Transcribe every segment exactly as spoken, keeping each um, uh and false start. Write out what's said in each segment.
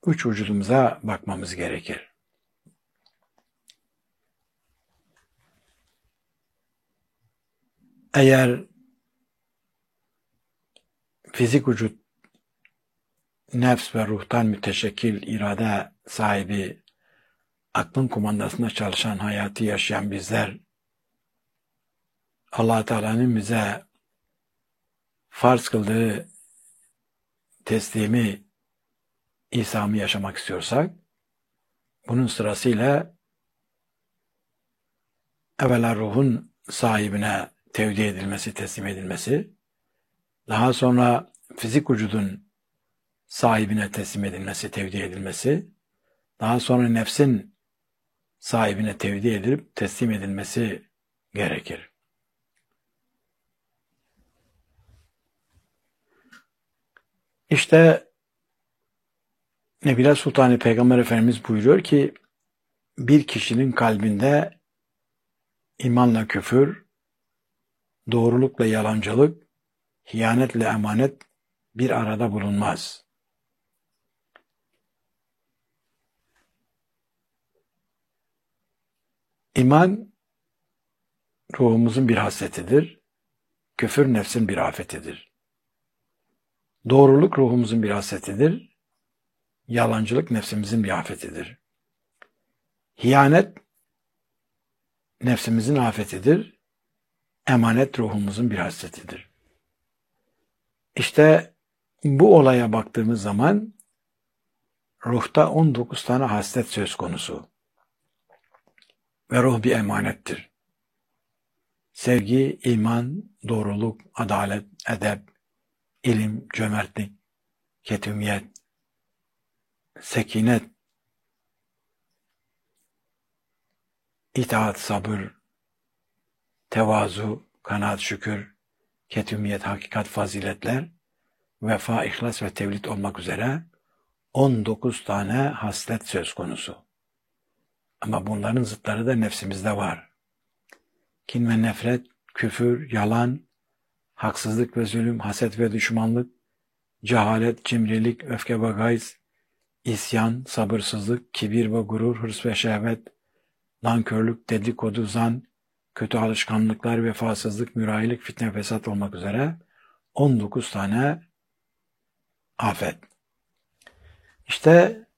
üç vücudumuza bakmamız gerekir. Eğer fizik vücut nefs ve ruhtan müteşekkil irade sahibi, aklın kumandasında çalışan hayatı yaşayan bizler, Allah Teala'nın bize farz kıldığı teslimi, İsa'mı yaşamak istiyorsak, bunun sırasıyla evvela ruhun sahibine tevdi edilmesi, teslim edilmesi, daha sonra fizik vücudun sahibine teslim edilmesi, tevdi edilmesi, daha sonra nefsin sahibine tevdi edilip teslim edilmesi gerekir. İşte Nebiler Sultanı Peygamber Efendimiz buyuruyor ki, bir kişinin kalbinde imanla küfür, doğrulukla yalancılık, hiyanetle emanet bir arada bulunmaz. İman ruhumuzun bir hasletidir. Küfür nefsin bir afetidir. Doğruluk ruhumuzun bir hasletidir. Yalancılık nefsimizin bir afetidir. Hiyanet nefsimizin afetidir. Emanet ruhumuzun bir hasletidir. İşte bu olaya baktığımız zaman ruhta on dokuz tane haslet söz konusu. Ve ruh bir emanettir. Sevgi, iman, doğruluk, adalet, edep, ilim, cömertlik, ketumiyet, sekinet, itaat, sabır, tevazu, kanaat, şükür, ketumiyet, hakikat, faziletler, vefa, ihlas ve tevhid olmak üzere on dokuz tane haslet söz konusu. Ama bunların zıtları da nefsimizde var. Kin ve nefret, küfür, yalan, haksızlık ve zulüm, haset ve düşmanlık, cehalet, cimrilik, öfke ve gayz, isyan, sabırsızlık, kibir ve gurur, hırs ve şehvet, nankörlük, dedikodu, zan, kötü alışkanlıklar, vefasızlık, mürahilik, fitne, fesat olmak üzere on dokuz tane afet. İşte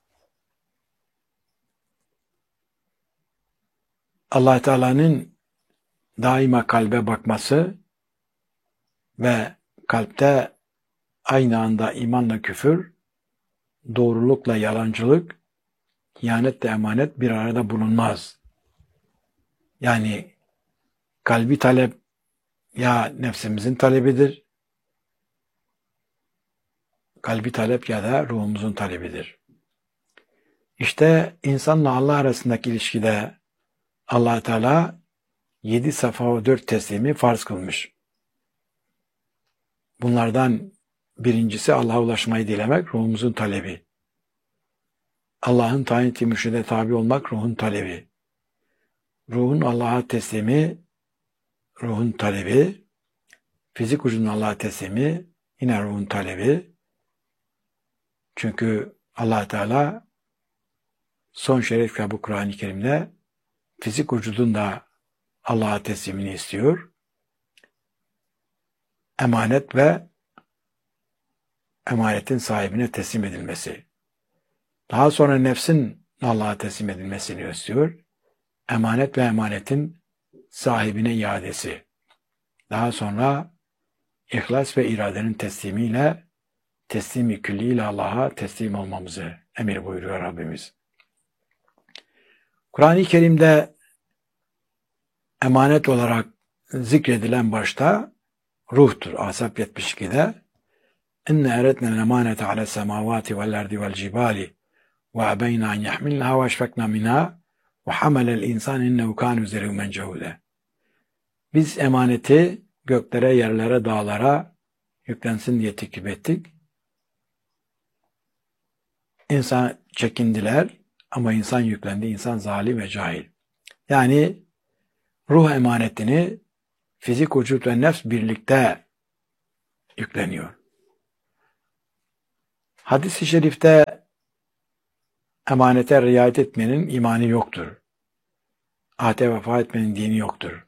Allah Teala'nın daima kalbe bakması ve kalpte aynı anda imanla küfür, doğrulukla yalancılık, hiyanetle emanet bir arada bulunmaz. Yani kalbi talep ya nefsimizin talebidir, kalbi talep ya da ruhumuzun talebidir. İşte insanla Allah arasındaki ilişkide Allah Teala yedi safa ve dört teslimi farz kılmış. Bunlardan birincisi Allah'a ulaşmayı dilemek, ruhumuzun talebi. Allah'ın tayin ettiği mürşide tabi olmak, ruhun talebi. Ruhun Allah'a teslimi, ruhun talebi. Fizik vücudun Allah'a teslimi, yine ruhun talebi. Çünkü Allah Teala son şeref kitabı Kur'an-ı Kerim'de fizik vücudun da Allah'a teslimini istiyor. Emanet ve emanetin sahibine teslim edilmesi. Daha sonra nefsin Allah'a teslim edilmesini istiyor. Emanet ve emanetin sahibine iadesi. Daha sonra ihlas ve iradenin teslimiyle teslimi külliyle Allah'a teslim olmamızı emir buyuruyor Rabbimiz. Kur'an-ı Kerim'de emanet olarak zikredilen başta ruhtur. Ahzab yetmiş iki'de İnne eretnel emanete ale semavati vel ardi vel cibali ve abeyna en yahmilnaha ve eşfekna minha ve hamelel insan innehu kâne zelûmen cehûle. Biz emaneti göklere, yerlere, dağlara yüklensin diye teklif ettik. İnsan çekindiler ama insan yüklendi. İnsan zalim ve cahil. Yani ruh emanetini fizik, vücut ve nefs birlikte yükleniyor. Hadis-i şerifte Emanete riayet etmenin imanı yoktur. Ahde vefa etmenin dini yoktur.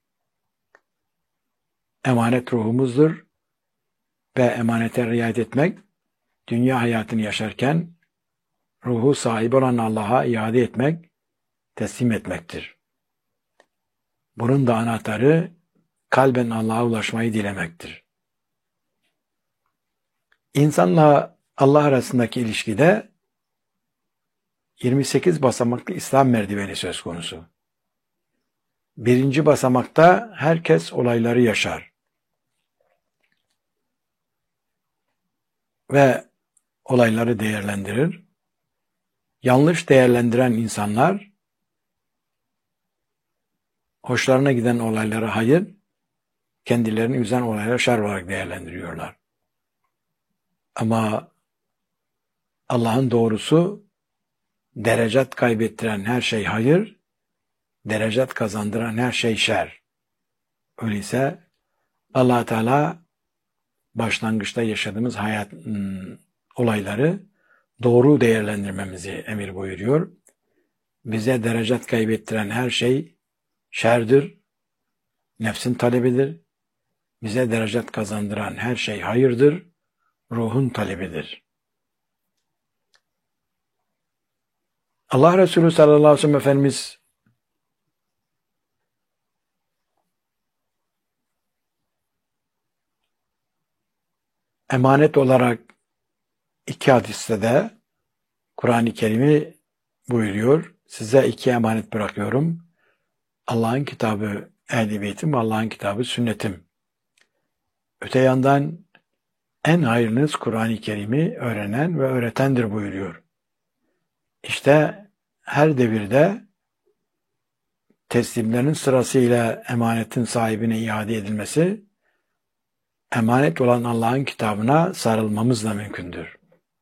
Emanet ruhumuzdur ve emanete riayet etmek, dünya hayatını yaşarken ruhu sahibi olan Allah'a iade etmek, teslim etmektir. Bunun da anahtarı kalben Allah'a ulaşmayı dilemektir. İnsanla Allah arasındaki ilişkide yirmi sekiz basamaklı İslam merdiveni söz konusu. Birinci basamakta herkes olayları yaşar. Ve olayları değerlendirir. Yanlış değerlendiren insanlar hoşlarına giden olayları hayır, kendilerini üzen olayları şer olarak değerlendiriyorlar. Ama Allah'ın doğrusu derecat kaybettiren her şey hayır, derecat kazandıran her şey şer. Öyleyse Allah Teala başlangıçta yaşadığımız hayat ım, olayları doğru değerlendirmemizi emir buyuruyor. Bize derecat kaybettiren her şey şerdir, nefsin talebidir. Bize derecat kazandıran her şey hayırdır, ruhun talebidir. Allah Resulü sallallahu aleyhi ve sellem Efendimiz emanet olarak iki hadiste de Kur'an-ı Kerim'i buyuruyor. Size iki emanet bırakıyorum. Allah'ın kitabı Ehl-i Beytim, Allah'ın kitabı sünnetim. Öte yandan en hayırlınız Kur'an-ı Kerim'i öğrenen ve öğretendir buyuruyor. İşte her devirde teslimlerin sırasıyla emanetin sahibine iade edilmesi, emanet olan Allah'ın kitabına sarılmamızla mümkündür.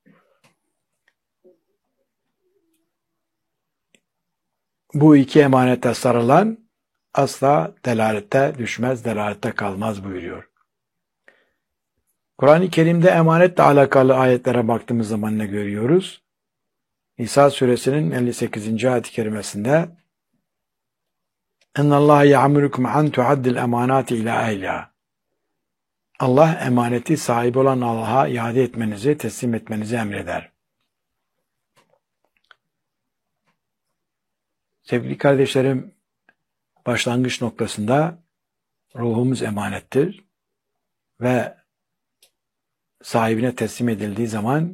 Bu iki emanete sarılan asla delalette düşmez, delalette kalmaz buyuruyor. Kur'an-ı Kerim'de emanetle alakalı ayetlere baktığımız zaman ne görüyoruz? Nisa suresinin elli sekizinci ayet-i kerimesinde اِنَّ اللّٰهَ يَعْمُرُكُمْ عَنْ تُعَدِّ الْاَمَانَاتِ اِلَى اَهْلِهَا Allah emaneti sahibi olan Allah'a iade etmenizi, teslim etmenizi emreder. Sevgili kardeşlerim, başlangıç noktasında ruhumuz emanettir ve sahibine teslim edildiği zaman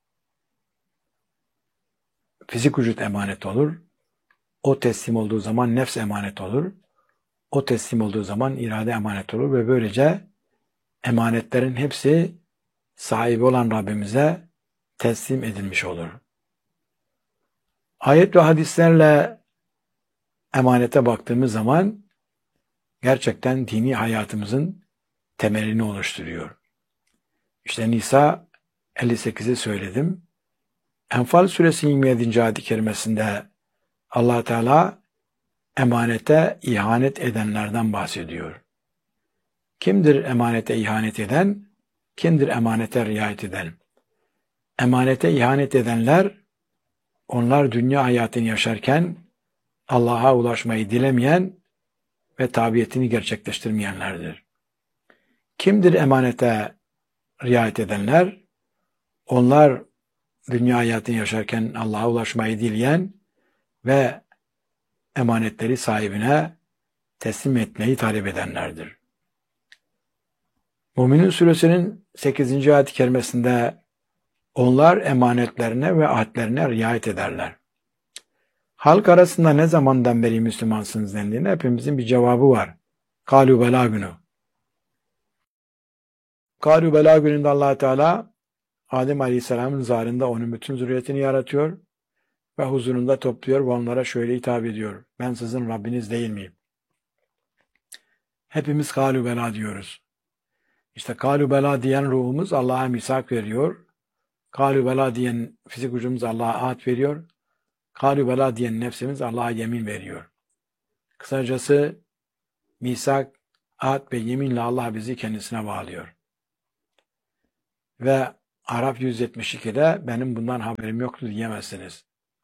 fizik vücut emanet olur. O teslim olduğu zaman nefs emanet olur. O teslim olduğu zaman irade emanet olur ve böylece emanetlerin hepsi sahibi olan Rabbimize teslim edilmiş olur. Ayet ve hadislerle emanete baktığımız zaman gerçekten dini hayatımızın temelini oluşturuyor. İşte Nisa elli sekizi söyledim. Enfal suresi yirmi yedinci ayet-i kerimesinde Allah Teala emanete ihanet edenlerden bahsediyor. Kimdir emanete ihanet eden? Kimdir emanete riayet eden? Emanete ihanet edenler, onlar dünya hayatını yaşarken Allah'a ulaşmayı dilemeyen ve tabiyetini gerçekleştirmeyenlerdir. Kimdir emanete riayet edenler? Onlar dünya hayatını yaşarken Allah'a ulaşmayı dileyen ve emanetleri sahibine teslim etmeyi talep edenlerdir. Müminun suresinin sekizinci ayet-i kerimesinde onlar emanetlerine ve ahdlerine riayet ederler. Halk arasında ne zamandan beri Müslümansınız dendiğinde hepimizin bir cevabı var. Kalu bela günü. Kalu bela gününde Allah Teala Adem Aleyhisselam'ın zarında onun bütün zürriyetini yaratıyor ve huzurunda topluyor ve onlara şöyle hitap ediyor. Ben sizin Rabbiniz değil miyim? Hepimiz kalu bela diyoruz. İşte kalu bela diyen ruhumuz Allah'a misak veriyor. Kalu bela diyen fizik ucumuz Allah'a ahd veriyor. Kalu bela diyen nefsimiz Allah'a yemin veriyor. Kısacası misak, ahd ve yeminle Allah bizi kendisine bağlıyor. Ve Araf yüz yetmiş ikide benim bundan haberim yoktu diyemezsiniz.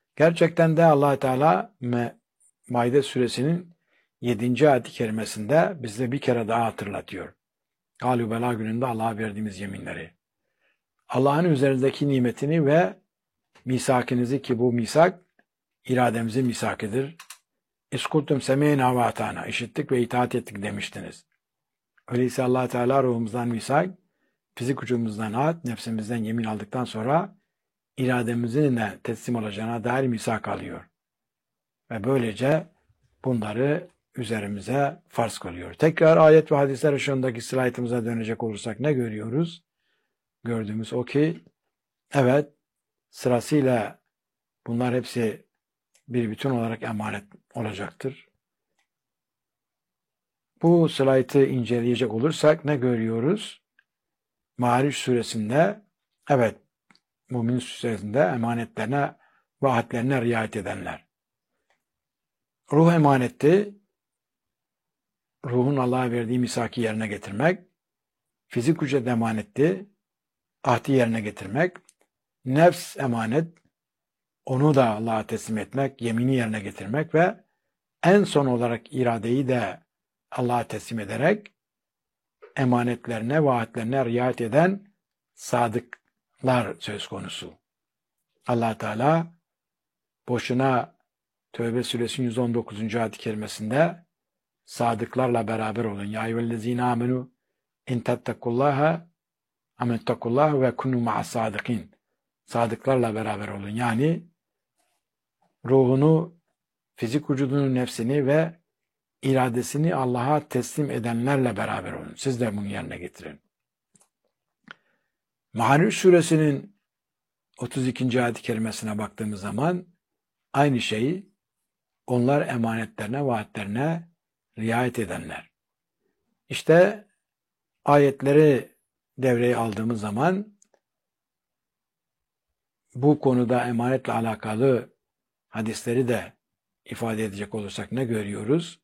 Gerçekten de Allah Teala Maide suresinin yedinci ayet-i kerimesinde bize bir kere daha hatırlatıyor. Galü bela gününde Allah'a verdiğimiz yeminleri. Allah'ın üzerindeki nimetini ve misakinizi, ki bu misak irademizin misakidir. İskultum semeyna ve atana. İşittik ve itaat ettik demiştiniz. Öyleyse Allah Teala ruhumuzdan misak, fizik ucumuzdan at, nefsimizden yemin aldıktan sonra irademizin de teslim olacağına dair misak alıyor. Ve böylece bunları üzerimize farz kılıyor. Tekrar ayet ve hadisler ışığındaki slaytımıza dönecek olursak ne görüyoruz? Gördüğümüz o ki, evet, sırasıyla bunlar hepsi bir bütün olarak emanet olacaktır. Bu slaytı inceleyecek olursak ne görüyoruz? Ma'ariç suresinde, evet, Mümin suresinde emanetlerine, vaatlerine riayet edenler. Ruh emanetti, ruhun Allah'a verdiği misaki yerine getirmek, fizik ücret emanetti, ahdi yerine getirmek, nefs emanet, onu da Allah'a teslim etmek, yemini yerine getirmek ve en son olarak iradeyi de Allah'a teslim ederek emanetlerine, vaatlerine riayet eden sadıklar söz konusu. Allah Teala boşuna Tevbe suresinin yüz on dokuzuncu ayet-i kerimesinde sadıklarla beraber olun. Ya eyyühellezine amenu in tettekullaha amettekullaha ve kunu ma'as sadıkin. Sadıklarla beraber olun. Yani ruhunu, fizik vücudunu, nefsini ve iradesini Allah'a teslim edenlerle beraber olun. Siz de bunu yerine getirin. Ma'ariç suresinin otuz ikinci ayet-i kerimesine baktığımız zaman aynı şeyi, onlar emanetlerine, vaatlerine riayet edenler. İşte ayetleri devreye aldığımız zaman bu konuda emanetle alakalı hadisleri de ifade edecek olursak ne görüyoruz?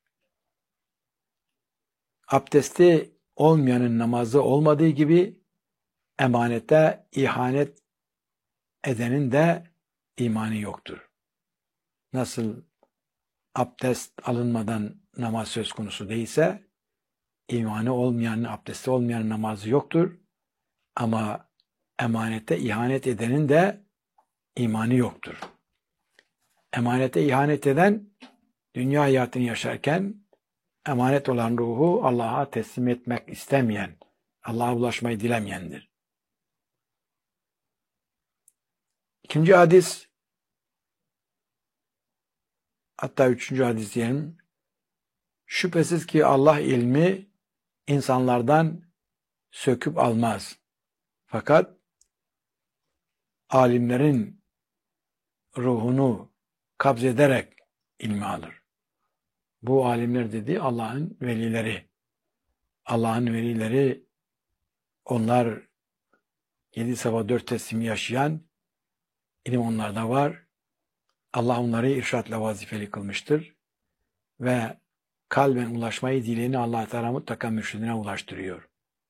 Abdesti olmayanın namazı olmadığı gibi emanete ihanet edenin de imanı yoktur. Nasıl abdest alınmadan namaz söz konusu değilse, imanı olmayanın, abdesti olmayanın namazı yoktur. Ama emanete ihanet edenin de imanı yoktur. Emanete ihanet eden, dünya hayatını yaşarken emanet olan ruhu Allah'a teslim etmek istemeyen, Allah'a ulaşmayı dilemeyendir. İkinci hadis, hatta üçüncü hadis diyelim. Şüphesiz ki Allah ilmi insanlardan söküp almaz. Fakat alimlerin ruhunu kabzederek ilmi alır. Bu alimler dediği Allah'ın velileri. Allah'ın velileri, onlar yedi sabah dört teslimi yaşayan, ilim onlarda var. Allah onları irşatla vazifeli kılmıştır. Ve kalben ulaşmayı dileğini Allah Teala mutlaka mürşidine ulaştırıyor.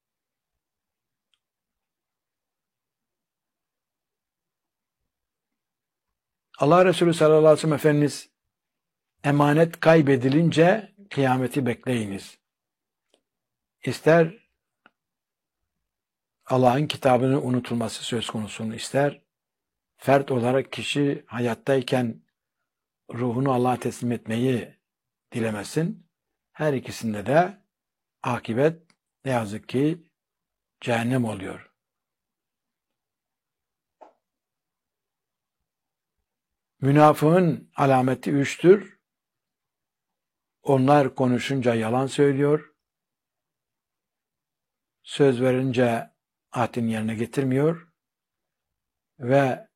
Allah Resulü sallallahu aleyhi ve sellem Efendimiz, emanet kaybedilince kıyameti bekleyiniz. İster Allah'ın kitabının unutulması söz konusunu, ister fert olarak kişi hayattayken ruhunu Allah'a teslim etmeyi dilemesin. Her ikisinde de akibet ne yazık ki cehennem oluyor. Münafığın alameti üçtür. Onlar konuşunca yalan söylüyor. Söz verince ahdini yerine getirmiyor. Ve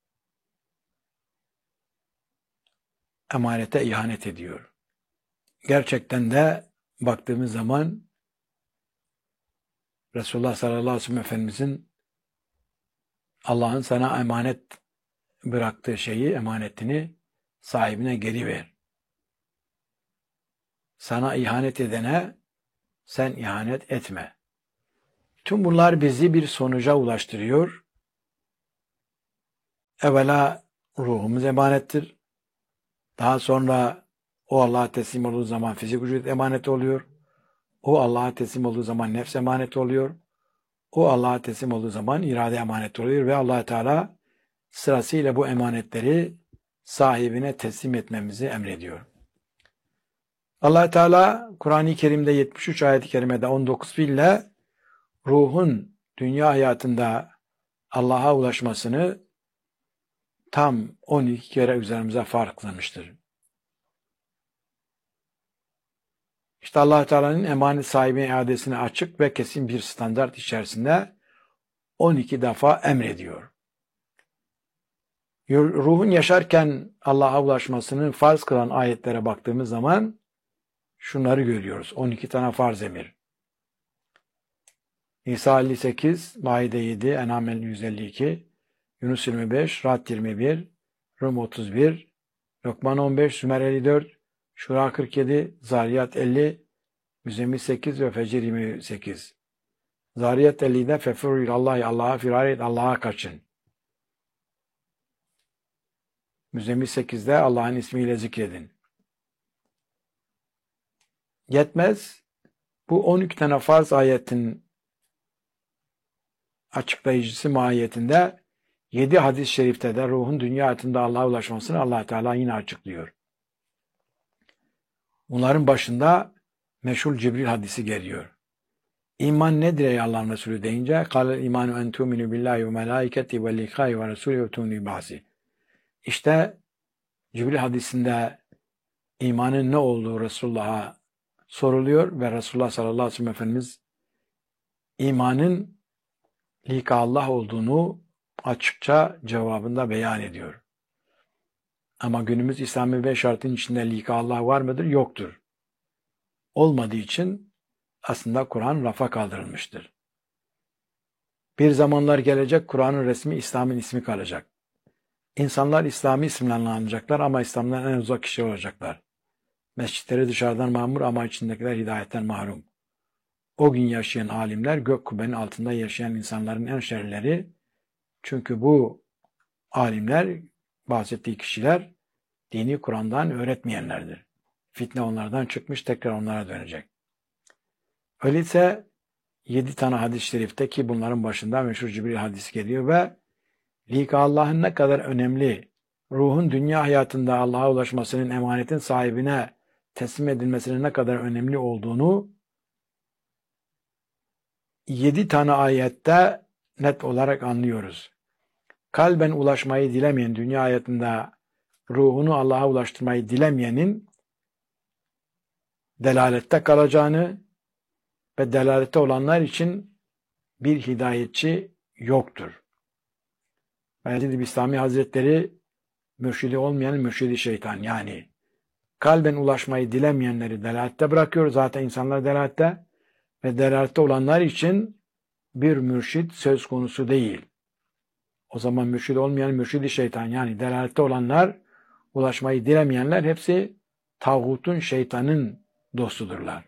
emanete ihanet ediyor. Gerçekten de baktığımız zaman Resulullah sallallahu aleyhi ve sellem Efendimizin Allah'ın sana emanet bıraktığı şeyi, emanetini sahibine geri ver. Sana ihanet edene sen ihanet etme. Tüm bunlar bizi bir sonuca ulaştırıyor. Evvela ruhumuz emanettir. Daha sonra o Allah'a teslim olduğu zaman fizik vücut emanet oluyor. O Allah'a teslim olduğu zaman nefs emanet oluyor. O Allah'a teslim olduğu zaman irade emanet oluyor ve Allah Teala sırasıyla bu emanetleri sahibine teslim etmemizi emrediyor. Allah Teala Kur'an-ı Kerim'de yetmiş üç ayet-i kerimede on dokuz fiille ruhun dünya hayatında Allah'a ulaşmasını tam on iki kere üzerimize farz kılmıştır. İşte Allah Teala'nın emanet sahibine iadesine açık ve kesin bir standart içerisinde on iki defa emrediyor. Ruhun yaşarken Allah'a ulaşmasını farz kılan ayetlere baktığımız zaman şunları görüyoruz. on iki tane farz emir. Nisa elli sekiz, Maide yedi, En'am yüz elli iki, Yunus yirmi beş, Ra'd yirmi bir, Rum otuz bir, Lokman on beş, Sümer elli dört, Şura kırk yedi, Zariyat elli, Müzzemmil sekiz ve Fecr yirmi sekiz. Zariyat elli'de fefurru ilallahi, Allah'a firar et, Allah'a kaçın. Müzzemmil sekizde Allah'ın ismiyle zikredin. Yetmez. Bu on iki tane farz ayetin açıklayıcısı mahiyetinde yedi hadis-i şerifte de ruhun dünya hayatında Allah'a ulaşmasını Allah Teala yine açıklıyor. Bunların başında meşhur Cibril hadisi geliyor. İman nedir ey Allah'ın Resulü deyince قَالَ الْاِمَانُ اَنْ تُؤْمِنُوا بِاللّٰهِ وَمَلَائِكَتِهِ وَالْلِقَاءِ وَرَسُولِهِ وَتُؤْمِنُوا بِبَعْضِهِ. İşte Cibril hadisinde imanın ne olduğu Resulullah'a soruluyor ve Resulullah sallallahu aleyhi ve sellem Efendimiz imanın lika Allah olduğunu açıkça cevabında beyan ediyor. Ama günümüz İslami beş şartın içinde lika Allah var mıdır? Yoktur. Olmadığı için aslında Kur'an rafa kaldırılmıştır. Bir zamanlar gelecek Kur'an'ın resmi İslam'ın ismi kalacak. İnsanlar İslami isimlerle anacaklar ama İslam'dan en uzak kişi olacaklar. Mescitleri dışarıdan mamur ama içindekiler hidayetten mahrum. O gün yaşayan alimler gök kubbenin altında yaşayan insanların en şerlileri. Çünkü bu alimler, bahsettiği kişiler dini Kur'an'dan öğretmeyenlerdir. Fitne onlardan çıkmış, tekrar onlara dönecek. Öyleyse yedi tane hadis-i şerifte ki bunların başında meşhur Cibril hadisi geliyor ve lika Allah'ın ne kadar önemli, ruhun dünya hayatında Allah'a ulaşmasının emanetin sahibine teslim edilmesinin ne kadar önemli olduğunu yedi tane ayette net olarak anlıyoruz. Kalben ulaşmayı dilemeyen, dünya hayatında ruhunu Allah'a ulaştırmayı dilemeyenin delalette kalacağını ve delalette olanlar için bir hidayetçi yoktur. Mecid-i Bistami Hazretleri mürşidi olmayan mürşidi şeytan, yani kalben ulaşmayı dilemeyenleri delalette bırakıyor. Zaten insanlar delalette ve delalette olanlar için bir mürşid söz konusu değil. O zaman mürşid olmayan mürşidi şeytan, yani delalette olanlar, ulaşmayı dilemeyenler hepsi tağutun, şeytanın dostudurlar.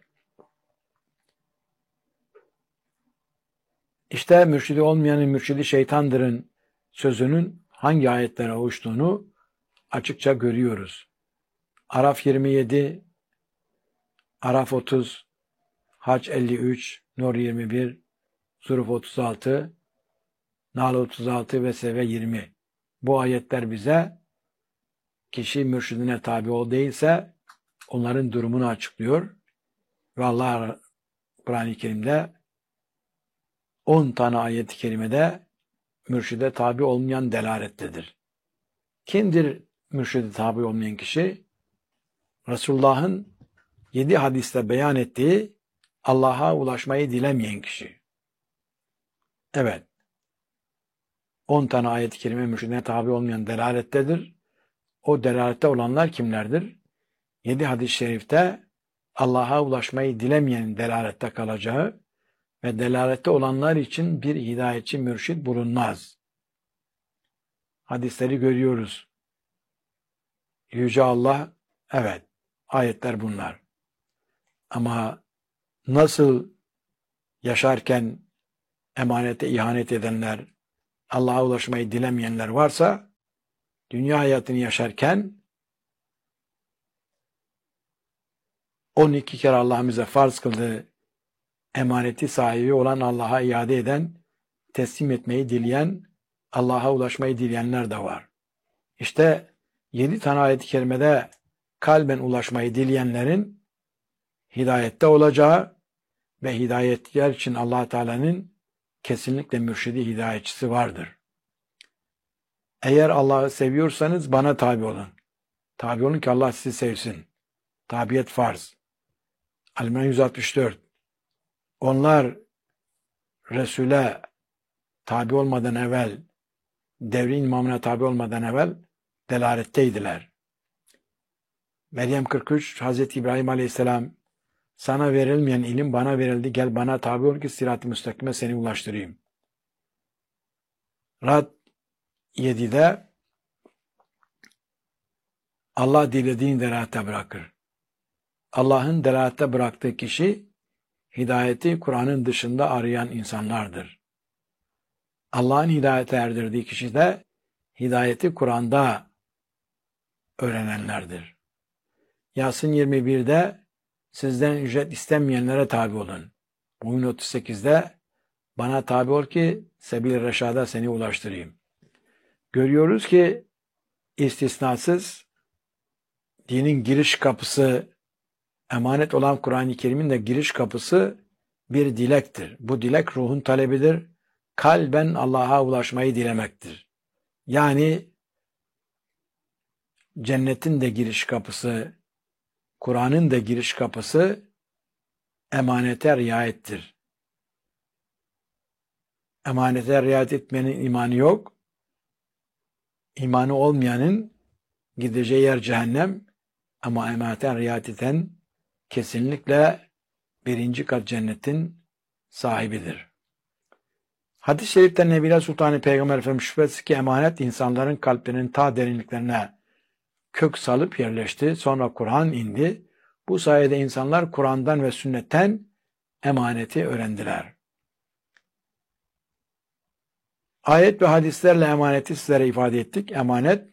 İşte mürşidi olmayanın mürşidi şeytandırın sözünün hangi ayetlere uyuştuğunu açıkça görüyoruz. Araf yirmi yedi, Araf otuz, Hac elli üç, Nur yirmi bir, Zuruf otuz altı, Nahl otuz altı ve Seve yirmi. Bu ayetler bize kişi mürşidine tabi ol değilse onların durumunu açıklıyor. Ve Allah Kur'an-ı Kerim'de on tane ayet-i kerimede mürşide tabi olmayan delalettedir. Kimdir mürşide tabi olmayan kişi? Resulullah'ın yedi hadiste beyan ettiği Allah'a ulaşmayı dilemeyen kişi. Evet. on tane ayet-i kerime mürşidine tabi olmayan delalettedir. O delalette olanlar kimlerdir? yedi hadis-i şerifte Allah'a ulaşmayı dilemeyenin delalette kalacağı ve delalette olanlar için bir hidayetçi mürşid bulunmaz. Hadisleri görüyoruz. Yüce Allah, evet, ayetler bunlar. Ama nasıl yaşarken emanete ihanet edenler, Allah'a ulaşmayı dilemeyenler varsa, dünya hayatını yaşarken on iki kere Allah'ın bize farz kıldığı emaneti sahibi olan Allah'a iade eden, teslim etmeyi dileyen, Allah'a ulaşmayı dileyenler de var. İşte yedi tane ayet-i kerimede kalben ulaşmayı dileyenlerin hidayette olacağı ve hidayetler için Allah Teala'nın kesinlikle mürşidi, hidayetçisi vardır. Eğer Allah'ı seviyorsanız bana tabi olun. Tabi olun ki Allah sizi sevsin. Tabiyet farz. Al-İmran yüz altmış dört. Onlar Resul'e tabi olmadan evvel, devrin imamına tabi olmadan evvel delaletteydiler. Meryem kırk üç, Hazreti İbrahim Aleyhisselam, sana verilmeyen ilim bana verildi, gel bana tabi ol ki sırat-ı müstakime seni ulaştırayım. Rad yedide Allah dilediğini delalette bırakır. Allah'ın delalette bıraktığı kişi hidayeti Kur'an'ın dışında arayan insanlardır. Allah'ın hidayete erdirdiği kişi de hidayeti Kur'an'da öğrenenlerdir. Yasin yirmi birde sizden ücret istenmeyenlere tabi olun. Mu'min otuz sekizde bana tabi ol ki sebil-i reşada seni ulaştırayım. Görüyoruz ki istisnasız dinin giriş kapısı, emanet olan Kur'an-ı Kerim'in de giriş kapısı bir dilektir. Bu dilek ruhun talebidir. Kalben Allah'a ulaşmayı dilemektir. Yani cennetin de giriş kapısı, Kur'an'ın da giriş kapısı emanete riayettir. Emanete riayet etmenin imanı yok. İmanı olmayanın gideceği yer cehennem, ama emanete riayet eden kesinlikle birinci kat cennetin sahibidir. Hadis-i şerifte Nebile Sultanı Peygamber Efendimiz şüphesiz ki emanet insanların kalplerinin ta derinliklerine kök salıp yerleşti. Sonra Kur'an indi. Bu sayede insanlar Kur'an'dan ve sünnetten emaneti öğrendiler. Ayet ve hadislerle emaneti sizlere ifade ettik. Emanet,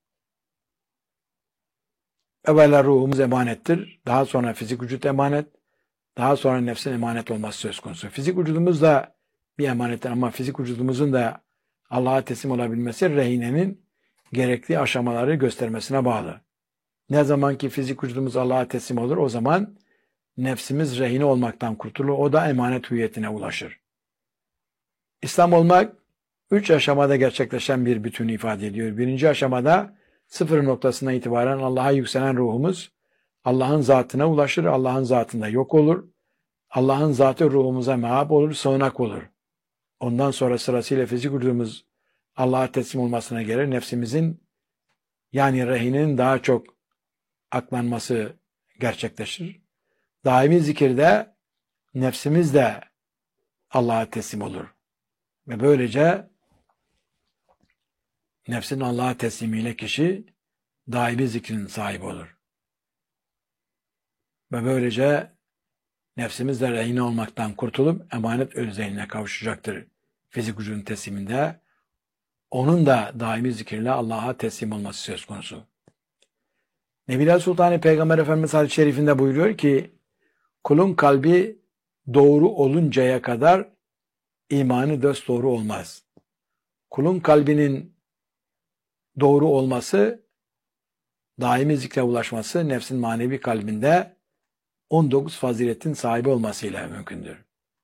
evvela ruhumuz emanettir. Daha sonra fizik vücut emanet. Daha sonra nefsin emanet olması söz konusu. Fizik vücudumuz da bir emanettir ama fizik vücudumuzun da Allah'a teslim olabilmesi rehinenin gerekli aşamaları göstermesine bağlı. Ne zaman ki fizik vücudumuz Allah'a teslim olur, o zaman nefsimiz rehine olmaktan kurtulur. O da emanet hüviyetine ulaşır. İslam olmak üç aşamada gerçekleşen bir bütünü ifade ediyor. Birinci aşamada sıfır noktasına itibaren Allah'a yükselen ruhumuz Allah'ın zatına ulaşır, Allah'ın zatında yok olur. Allah'ın zatı ruhumuza mehab olur, sığınak olur. Ondan sonra sırasıyla fizik vücudumuz Allah'a teslim olmasına gelir. Nefsimizin, yani rehinin daha çok aklanması gerçekleşir. Daimi zikirde nefsimiz de Allah'a teslim olur. Ve böylece nefsin Allah'a teslimiyle kişi daimi zikrin sahibi olur. Ve böylece nefsimiz de rehin olmaktan kurtulup emanet özdeğine kavuşacaktır. Fizik vücudun tesliminde onun da daimi zikirle Allah'a teslim olması söz konusu. Nebile Sultanı Peygamber Efendimiz hadis-i şerifinde buyuruyor ki, kulun kalbi doğru oluncaya kadar imanı dosdoğru olmaz. Kulun kalbinin doğru olması, daimi zikre ulaşması, nefsin manevi kalbinde on dokuz faziletin sahibi olmasıyla mümkündür.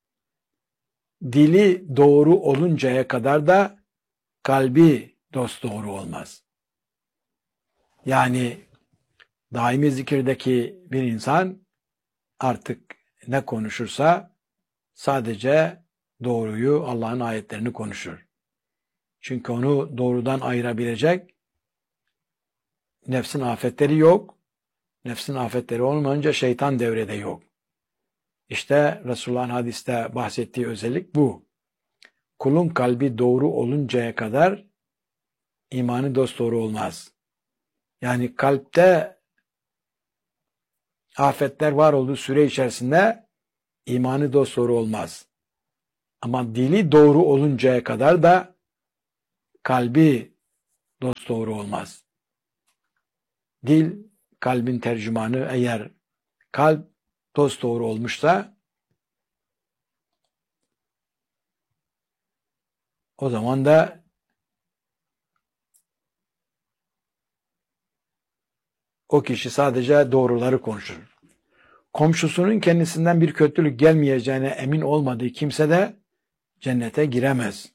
Dili doğru oluncaya kadar da kalbi dosdoğru olmaz. Yani daimi zikirdeki bir insan artık ne konuşursa sadece doğruyu, Allah'ın ayetlerini konuşur. Çünkü onu doğrudan ayırabilecek nefsin afetleri yok. Nefsin afetleri olmayınca şeytan devrede yok. İşte Resulullah'ın hadiste bahsettiği özellik bu. Kulun kalbi doğru oluncaya kadar imanı dosdoğru olmaz. Yani kalpte afetler var olduğu süre içerisinde imanı dosdoğru olmaz. Ama dili doğru oluncaya kadar da kalbi dosdoğru olmaz. Dil kalbin tercümanı. Eğer kalp dosdoğru olmuşsa o zaman da o kişi sadece doğruları konuşur. Komşusunun kendisinden bir kötülük gelmeyeceğine emin olmadığı kimse de cennete giremez.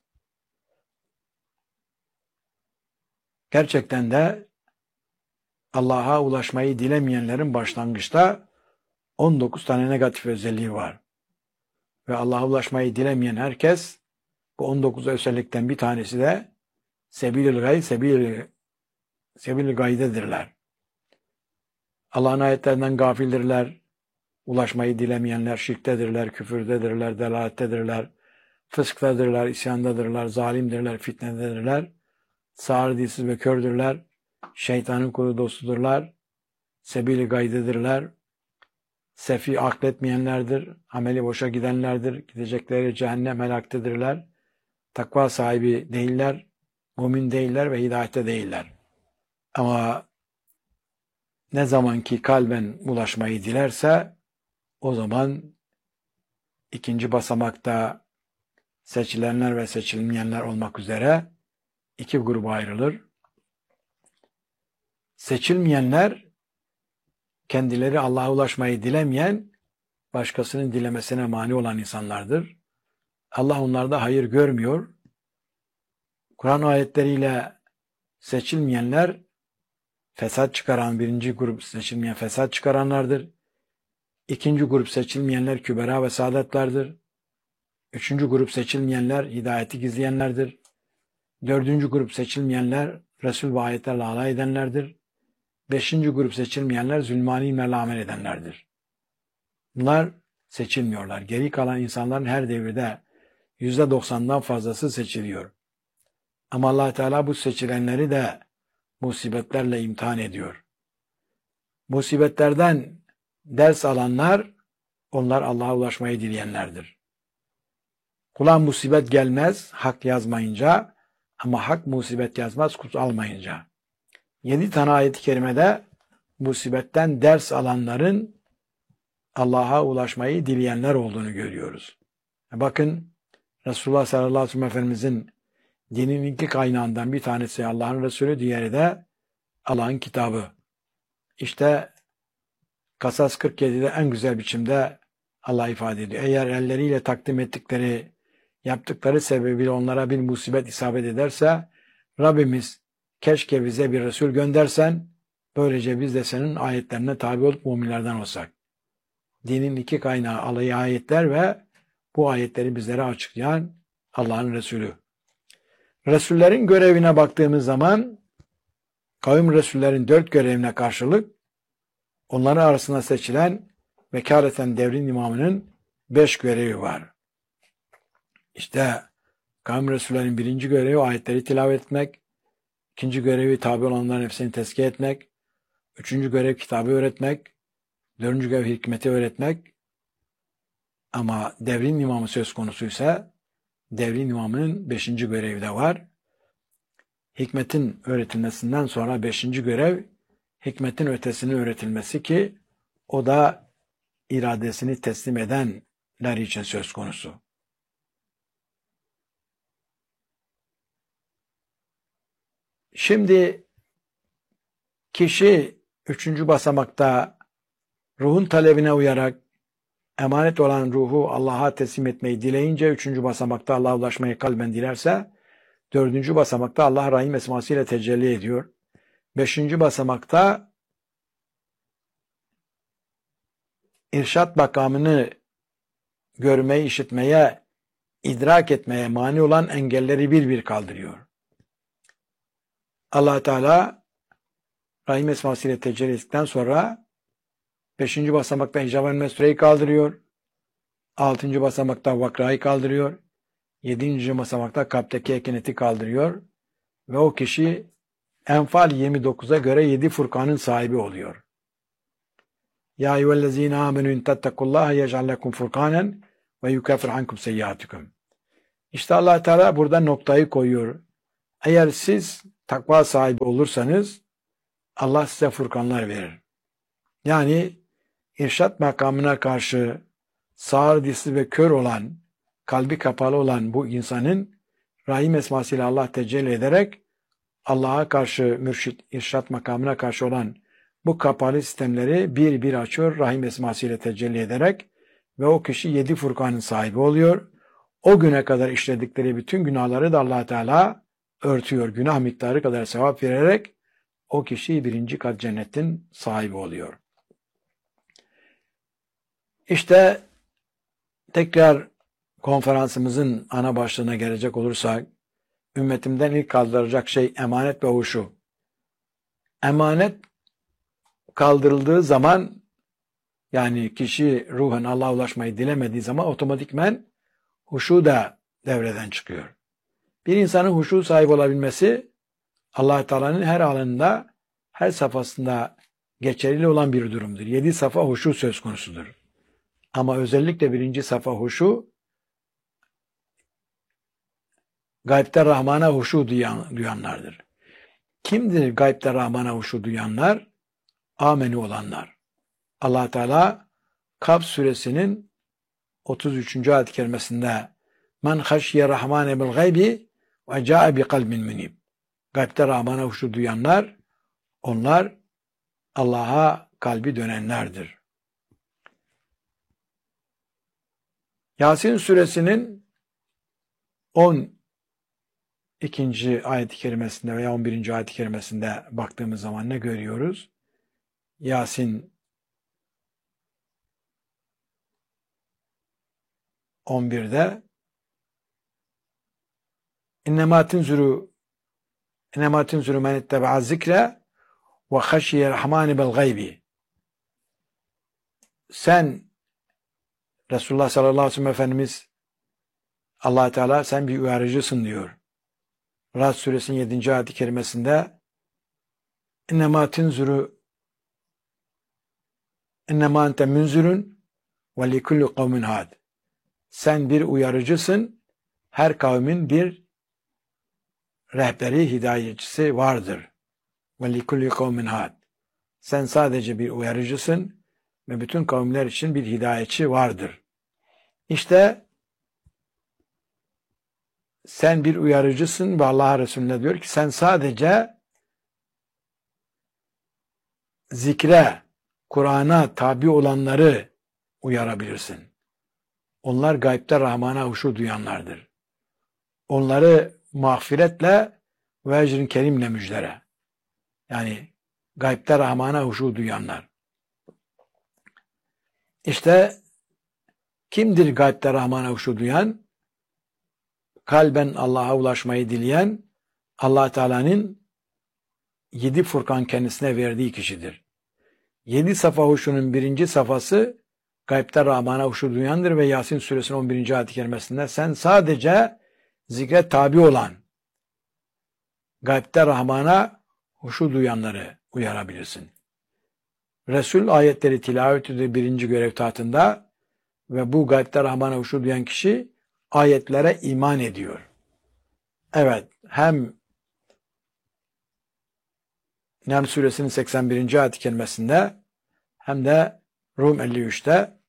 Gerçekten de Allah'a ulaşmayı dilemeyenlerin başlangıçta on dokuz tane negatif özelliği var. Ve Allah'a ulaşmayı dilemeyen herkes bu on dokuz özellikten bir tanesi de sebil-i gay, sebil-i sebil-i gaydedirler. Allah'ın ayetlerinden gafildirler, ulaşmayı dilemeyenler şirktedirler, küfürdedirler, delalettedirler, fısktadırlar, isyandadırlar, zalimdirler, fitnededirler, sağır, dilsiz ve kördürler, şeytanın kuru dostudurlar, sebil-i gaydedirler, sefi akletmeyenlerdir, ameli boşa gidenlerdir, gidecekleri cehennem helaktedirler, takva sahibi değiller, mümin değiller ve hidayette değiller. Ama ne zaman ki kalben ulaşmayı dilerse o zaman ikinci basamakta seçilenler ve seçilmeyenler olmak üzere iki gruba ayrılır. Seçilmeyenler kendileri Allah'a ulaşmayı dilemeyen, başkasının dilemesine mani olan insanlardır. Allah onlarda hayır görmüyor. Kur'an ayetleriyle seçilmeyenler fesat çıkaran, birinci grup seçilmeyen fesat çıkaranlardır. İkinci grup seçilmeyenler kübera ve saadetlerdir. Üçüncü grup seçilmeyenler hidayeti gizleyenlerdir. Dördüncü grup seçilmeyenler Resul ve ayetlerle alay edenlerdir. Beşinci grup seçilmeyenler zulmani merhamet edenlerdir. Bunlar seçilmiyorlar. Geri kalan insanların her devirde yüzde doksandan fazlası seçiliyor. Ama Allah Teala bu seçilenleri de musibetlerle imtihan ediyor. Musibetlerden ders alanlar, onlar Allah'a ulaşmayı dileyenlerdir. Kula musibet gelmez, hak yazmayınca, ama hak musibet yazmaz, kut almayınca. Yedi tane ayet-i kerimede musibetten ders alanların Allah'a ulaşmayı dileyenler olduğunu görüyoruz. Bakın Resulullah sallallahu aleyhi ve sellem Efendimizin dinin iki kaynağından bir tanesi Allah'ın Resulü, diğeri de Allah'ın kitabı. İşte Kasas kırk yedide en güzel biçimde Allah ifade ediyor. Eğer elleriyle takdim ettikleri, yaptıkları sebebiyle onlara bir musibet isabet ederse, Rabbimiz keşke bize bir Resul göndersen, böylece biz de senin ayetlerine tabi olup müminlerden olsak. Dinin iki kaynağı alayı ayetler ve bu ayetleri bizlere açıklayan Allah'ın Resulü. Resullerin görevine baktığımız zaman, kavim Resullerin dört görevine karşılık, onların arasında seçilen vekaleten devrin imamının beş görevi var. İşte kavim Resullerin birinci görevi ayetleri tilavet etmek, ikinci görevi tabi olanların hepsini tezkiye etmek, üçüncü görev kitabı öğretmek, dördüncü görev hikmeti öğretmek. Ama devrin imamı söz konusuysa, devrin imamının beşinci görevi de var. Hikmetin öğretilmesinden sonra beşinci görev, hikmetin ötesini öğretilmesi ki o da iradesini teslim edenler için söz konusu. Şimdi kişi üçüncü basamakta ruhun talebine uyarak emanet olan ruhu Allah'a teslim etmeyi dileyince üçüncü basamakta Allah'a ulaşmayı kalben dilerse, dördüncü basamakta Allah Rahim esmasıyla tecelli ediyor. Beşinci basamakta irşat makamını görmeyi, işitmeye, idrak etmeye mani olan engelleri bir bir kaldırıyor. Allah Teala Rahim esmasıyla tecelli ettikten sonra beşinci basamakta hicab-ı mesreyi kaldırıyor. Altıncı basamakta vakrayı kaldırıyor. Yedinci basamakta kalpteki ekineti kaldırıyor. Ve o kişi Enfal yirmi dokuza göre yedi Furkan'ın sahibi oluyor. Ya eyyühellezine amenü intattakullaha yec'al lekum furkanen ve yukeffir ankum seyyiatikum. İşte Allah Teala burada noktayı koyuyor. Eğer siz takva sahibi olursanız Allah size furkanlar verir. Yani irşat makamına karşı sağır dişli ve kör olan, kalbi kapalı olan bu insanın Rahim esmasıyla Allah tecelli ederek Allah'a karşı mürşit, irşat makamına karşı olan bu kapalı sistemleri bir bir açıyor Rahim esmasıyla tecelli ederek ve o kişi yedi furkanın sahibi oluyor. O güne kadar işledikleri bütün günahları da Allah Teala örtüyor. Günah miktarı kadar sevap vererek o kişi birinci kat cennetin sahibi oluyor. İşte tekrar konferansımızın ana başlığına gelecek olursak, ümmetimden ilk kaldıracak şey emanet ve huşu. Emanet kaldırıldığı zaman, yani kişi ruhen Allah'a ulaşmayı dilemediği zaman otomatikmen huşu da devreden çıkıyor. Bir insanın huşu sahibi olabilmesi Allah Teala'nın her alanında, her safhasında geçerli olan bir durumdur. Yedi safa huşu söz konusudur. Ama özellikle birinci safa huşu, gaybte Rahman'a huşu duyan, duyanlardır. Kimdir gaybte Rahman'a huşu duyanlar? Ameni olanlar. Allah Teala Kaf suresinin otuz üçüncü ayet-i kerimesinde "Men haşiye Rahmane bil gaybi ve ca'e bi kalbin munib." Gaybte Rahman'a huşu duyanlar, onlar Allah'a kalbi dönenlerdir. Yasin suresinin on ikinci ayet-i kerimesinde veya on birinci ayet-i kerimesinde baktığımız zaman ne görüyoruz? Yasin on birde İnnemâ tinzuru İnnemâ tinzuru men itteba'a zikre ve haşiye rahmâni bil gaybi. Sen Resulullah sallallahu aleyhi ve sellem Efendimiz, Allah Teala sen bir uyarıcısın diyor. Rad suresinin yedinci ayet-i kerimesinde İnnemâ tinzuru İnnemâ ente münzirun ve likulli kavmin had. Sen bir uyarıcısın, her kavmin bir rehberi, hidayetçisi vardır. Ve likulli kavmin had. Sen sadece bir uyarıcısın ve bütün kavimler için bir hidayetçi vardır. İşte sen bir uyarıcısın ve Allah Resulüne diyor ki sen sadece zikre, Kur'an'a tabi olanları uyarabilirsin. Onlar gaybte Rahman'a huşu duyanlardır. Onları mağfiretle ve ecrin kerimle müjdele. Yani gaybte Rahman'a huşu duyanlar. İşte kimdir gaybte Rahman'a huşu duyan? Kalben Allah'a ulaşmayı dileyen, Allah Teala'nın yedi furkan kendisine verdiği kişidir. Yedi safa huşunun birinci safhası gaybte Rahman'a huşu duyandır ve Yasin suresinin on birinci ayet-i kerimesinde sen sadece zikre tabi olan, gaybte Rahman'a huşu duyanları uyarabilirsin. Resul ayetleri tilavet ediyor birinci görev tahtında ve bu gaybte Rahman'a huşu duyan kişi ayetlere iman ediyor. Evet, hem Neml suresinin seksen birinci ayet-i kerimesinde hem de Rum elli üçte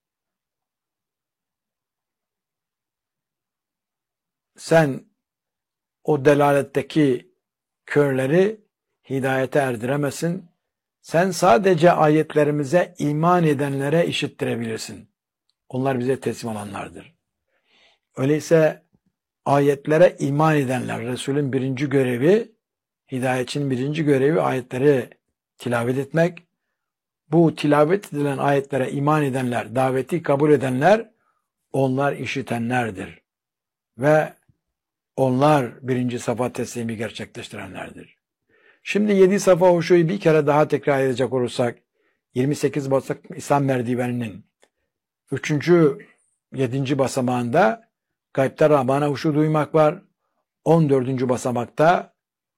sen o delaletteki körleri hidayete erdiremezsin. Sen sadece ayetlerimize iman edenlere işittirebilirsin. Onlar bize teslim olanlardır. Öyleyse ayetlere iman edenler, Resul'ün birinci görevi, hidayetçinin birinci görevi ayetleri tilavet etmek. Bu tilavet edilen ayetlere iman edenler, daveti kabul edenler, onlar işitenlerdir. Ve onlar birinci safa teslimi gerçekleştirenlerdir. Şimdi yedi safa huşuyu bir kere daha tekrar edecek olursak, yirmi sekiz basamak İslam merdiveninin üçüncü yedinci basamağında gaybte Rahman'a huşu duymak var. on dördüncü basamakta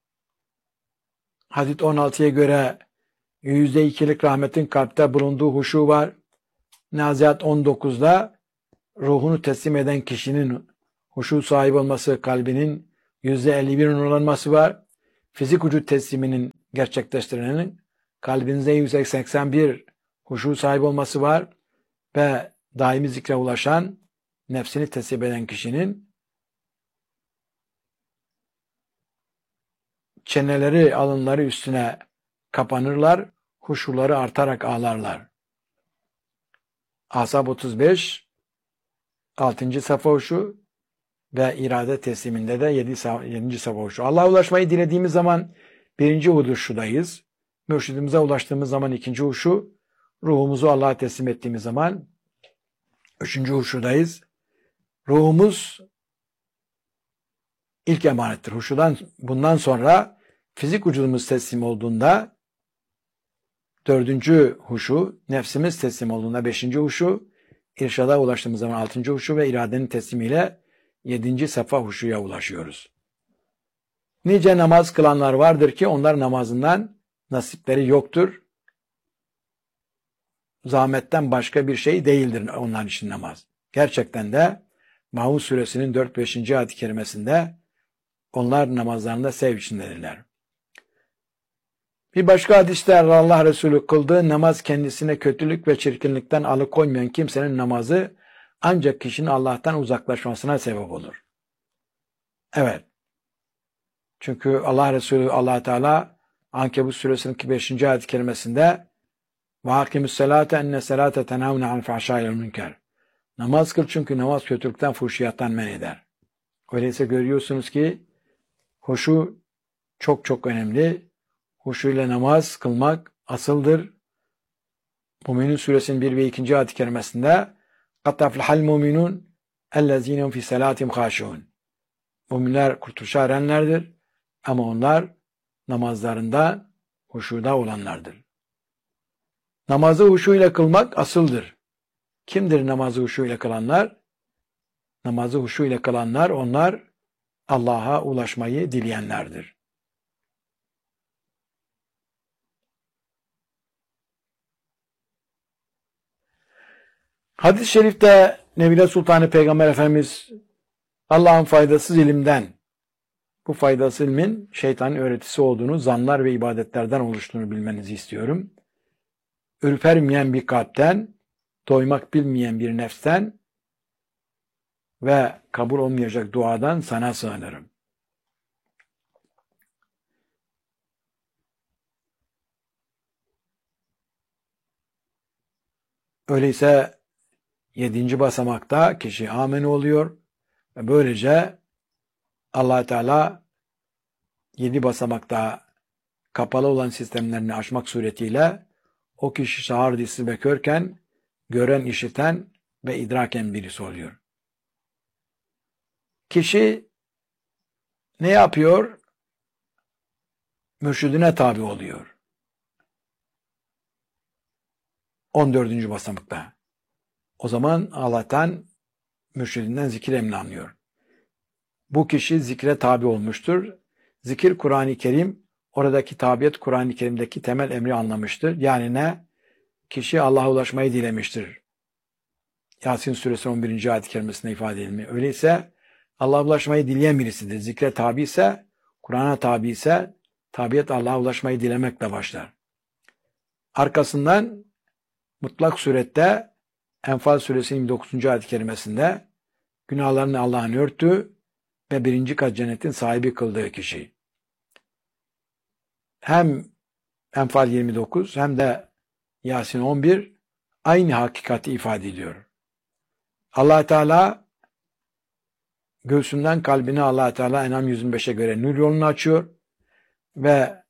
hadis on altıya göre yüzde ikilik rahmetin kalpte bulunduğu huşu var. Nazihat on dokuzda ruhunu teslim eden kişinin huşu sahibi olması, kalbinin yüzde elli bir nurlanması var. fizik vücut tesliminin gerçekleştirenin kalbinizde yüz seksen bir huşu sahibi olması var ve daimi zikre ulaşan, nefsini teslim eden kişinin çeneleri, alınları üstüne kapanırlar, huşuları artarak ağlarlar. Ashab otuz beş, altıncı safa huşu ve irade tesliminde de yedinci safa huşu. Allah'a ulaşmayı dilediğimiz zaman birinci huşudayız. Mürşidimize ulaştığımız zaman ikinci huşu, ruhumuzu Allah'a teslim ettiğimiz zaman üçüncü huşudayız. Ruhumuz ilk emanettir. Huşudan bundan sonra fizik vücudumuz teslim olduğunda dördüncü huşu, nefsimiz teslim olduğunda beşinci huşu, irşada ulaştığımız zaman altıncı huşu ve iradenin teslimiyle yedinci safa huşuya ulaşıyoruz. Nice namaz kılanlar vardır ki onlar namazından nasipleri yoktur. Zahmetten başka bir şey değildir onlar için namaz. Gerçekten de Maun suresinin dört beşinci ayet-i kerimesinde onlar namazlarında sev içindedirler. Bir başka hadiste Allah Resulü kıldığı namaz kendisine kötülük ve çirkinlikten alıkoymayan kimsenin namazı ancak kişinin Allah'tan uzaklaşmasına sebep olur. Evet. Çünkü Allah Resulü Allah Teala Ankebut suresinin beşinci ayet-i kerimesinde وَاَقِمُ السَّلَاةَ اَنَّ السَّلَاةَ تَنَهَوْنَ عَنْ فَحْشَاءِ الْمُنْكَرِ Namaz kıl çünkü namaz kötülükten, fuhşiyattan men eder. Öyleyse görüyorsunuz ki huşu çok çok önemli. Huşu ile namaz kılmak asıldır. Müminun suresinin bir ve ikinci ayet-i kerimesinde قَدْ تَفْلَحَ الْمُؤْمِنُونَ اَلَّذ۪ينَ فِي سَلَاتِهِمْ خَاشِعُونَ Müminler kurtuluşa erenlerdir ama onlar namazlarında huşuda olanlardır. Namazı huşu ile kılmak asıldır. Kimdir namazı huşu ile kılanlar? Namazı huşu ile kılanlar onlar Allah'a ulaşmayı dileyenlerdir. Hadis-i şerifte Nebile Sultanı Peygamber Efendimiz Allah'ın faydasız ilimden, bu faydasız ilmin şeytanın öğretisi olduğunu, zanlar ve ibadetlerden oluştuğunu bilmenizi istiyorum. Ürpermeyen bir kalpten, doymak bilmeyen bir nefsten ve kabul olmayacak duadan sana sığınırım. Öyleyse yedinci basamakta kişi amen oluyor ve böylece Allah Teala yedi basamakta kapalı olan sistemlerini aşmak suretiyle o kişi sağır, dilsiz ve körken gören, işiten ve idraken birisi oluyor. Kişi ne yapıyor? Mürşidine tabi oluyor. on dördüncü basamakta. O zaman Allah'tan, mürşidinden zikir emni anlıyor. Bu kişi zikre tabi olmuştur. Zikir Kur'an-ı Kerim, oradaki tabiyet Kur'an-ı Kerim'deki temel emri anlamıştır. Yani ne? Kişi Allah'a ulaşmayı dilemiştir. Yasin suresi on birinci ayet-i kerimesinde ifade edilmiyor. Öyleyse Allah'a ulaşmayı dileyen birisidir. Zikre tabi ise, Kur'an'a tabi ise, tabiyet Allah'a ulaşmayı dilemekle başlar. Arkasından mutlak surette Enfal suresinin yirmi dokuzuncu ayet-i kerimesinde günahlarını Allah'ın örttüğü ve birinci kat cennetin sahibi kıldığı kişi. Hem Enfal yirmi dokuz hem de Yasin on bir aynı hakikati ifade ediyor. Allah Teala göğsünden kalbine Allah Teala En'am yüz yirmi beşe göre nur yolunu açıyor ve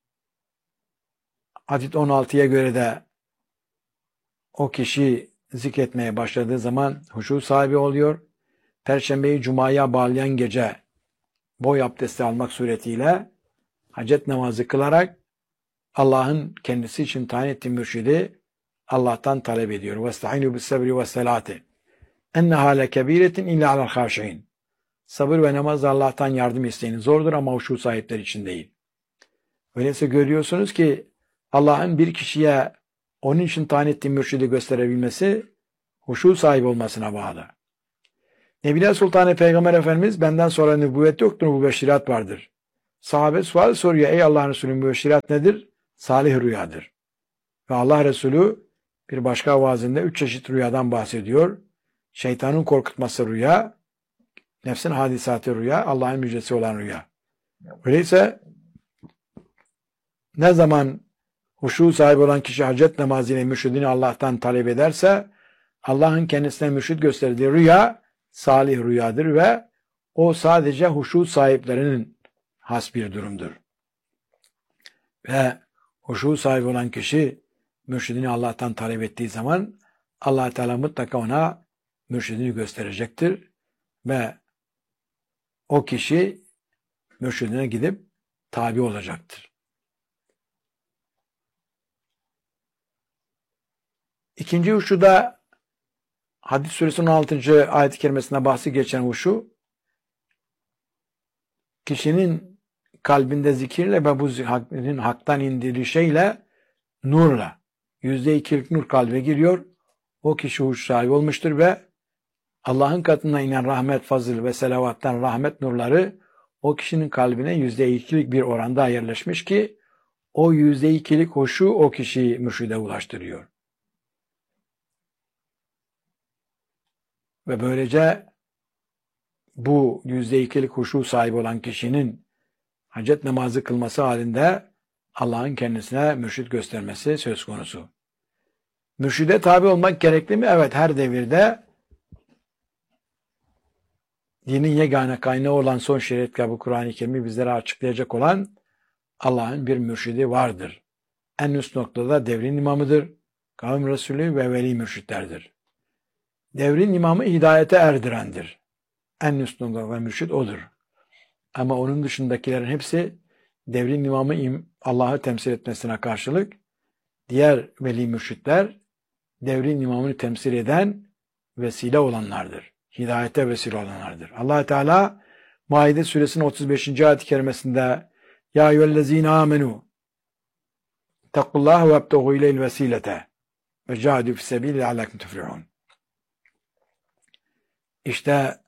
Hadid on altıya göre de o kişi zikretmeye başladığı zaman huşu sahibi oluyor. Perşembeyi Cuma'ya bağlayan gece boy abdesti almak suretiyle hacet namazı kılarak Allah'ın kendisi için tayin ettiği mürşidi Allah'tan talep ediyor. وَاسْتَعِنُوا بِالسَّبْرِ وَالسَّلَاتِ اَنَّهَا لَكَب۪يرَةٍ اِلَّا عَلَى الْخَاشِعِينَ Sabır ve namaz Allah'tan yardım isteyin. Zordur ama huşu sahipler için değil. Öyleyse görüyorsunuz ki Allah'ın bir kişiye onun için tayin ettiği mürşidi gösterebilmesi huşu sahibi olmasına bağlı. Nebile Sultanı Peygamber Efendimiz benden sonra nübüvvet yoktur, bu beşirat vardır. Sahabe sual soruyor. Ey Allah'ın Resulü, mübeşşirat nedir? Salih rüyadır. Ve Allah Resulü bir başka vaazinde üç çeşit rüyadan bahsediyor. Şeytanın korkutması rüya, nefsin hadisatı rüya, Allah'ın müjdesi olan rüya. Öyleyse ne zaman huşu sahibi olan kişi hacet namazıyla mürşidini Allah'tan talep ederse, Allah'ın kendisine mürşid gösterdiği rüya salih rüyadır ve o sadece huşu sahiplerinin has bir durumdur. Ve huşu sahibi olan kişi mürşidini Allah'tan talep ettiği zaman Allah Teala mutlaka ona mürşidini gösterecektir ve o kişi mürşidine gidip tabi olacaktır. İkinci huşuda Hadid suresinin on altıncı ayet-i kerimesinde bahsi geçen huşu, kişinin kalbinde zikirle ve bu zikrin haktan indiği şeyle, nurla, yüzde ikilik nur kalbe giriyor. O kişi huş sahibi olmuştur ve Allah'ın katına inen rahmet, fazıl ve selavattan rahmet nurları o kişinin kalbine yüzde ikilik bir oranda yerleşmiş ki o yüzde ikilik huşu o kişiyi mürşide ulaştırıyor. Ve böylece bu yüzde ikilik huşu sahibi olan kişinin hacet namazı kılması halinde Allah'ın kendisine mürşid göstermesi söz konusu. Mürşide tabi olmak gerekli mi? Evet, her devirde dinin yegane kaynağı olan son şeriat kitabı Kur'an-ı Kerim'i bizlere açıklayacak olan Allah'ın bir mürşidi vardır. En üst noktada devrin imamıdır. Kavim Resulü ve veli mürşitlerdir. Devrin imamı hidayete erdirendir. En üst noktada mürşid odur. Ama onun dışındakilerin hepsi devrin imamı Allah'ı temsil etmesine karşılık diğer veli mürşitler devrin imamını temsil eden vesile olanlardır. Hidayete vesile olanlardır. Allah Teala Maide suresinin otuz beşinci ayet-i kerimesinde Ya eyyühellezine amenu takullaha ve ebteğu ileyl vesilete ve cahidü fissebil leallekum tuflihun. İşte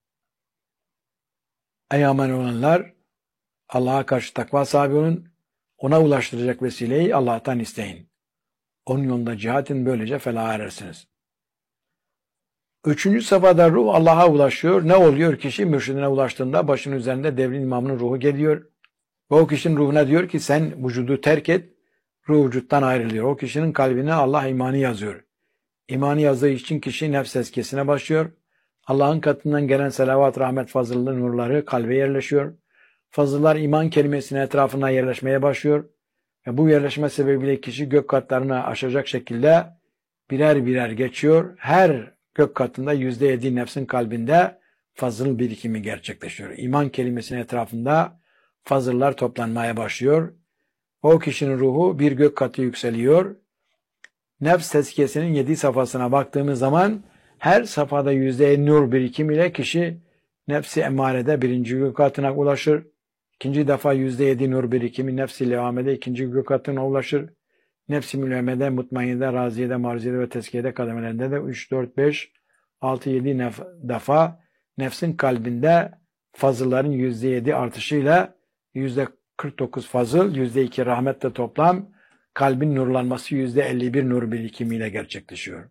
ey aman olanlar, Allah'a karşı takva sahibi olun, ona ulaştıracak vesileyi Allah'tan isteyin. Onun yolunda cihatin, böylece felaha erersiniz. Üçüncü safhada ruh Allah'a ulaşıyor. Ne oluyor? Kişi mürşidine ulaştığında başının üzerinde devrin imamının ruhu geliyor. Ve o kişinin ruhuna diyor ki sen vücudu terk et. Ruh vücuttan ayrılıyor. O kişinin kalbine Allah imanı yazıyor. İmanı yazdığı için kişi nefs tezkiyesine başlıyor. Allah'ın katından gelen selavat, rahmet, fazıllı nurları kalbe yerleşiyor. Fazıllar iman kelimesinin etrafına yerleşmeye başlıyor. Ve bu yerleşme sebebiyle kişi gök katlarını aşacak şekilde birer birer geçiyor. Her gök katında yüzde yedi nefsin kalbinde fazıl birikimi gerçekleşiyor. İman kelimesinin etrafında fazıllar toplanmaya başlıyor. O kişinin ruhu bir gök katı yükseliyor. Nefs tezkiyesinin yedi safhasına baktığımız zaman her safhada yüzde nur birikim ile kişi nefsi emmarede birinci gök katına ulaşır. İkinci defa yüzde yedi nur birikimi nefsi levamede ikinci gök katına ulaşır. Nefsi mülemmede, mutmainede, raziyede, marziyede ve tezkiyede kademelerinde de üç, dört, beş, altı, yedi defa nefsin kalbinde fazılların yüzde yedi artışıyla yüzde kırk dokuz fazıl, yüzde iki rahmetle toplam kalbin nurlanması yüzde elli bir nur birikimiyle gerçekleşiyor.